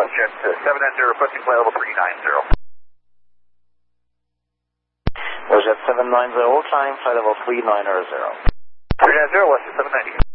WestJet 790, requesting flight level 390. WestJet 790, climb flight level 390. 390, WestJet 790.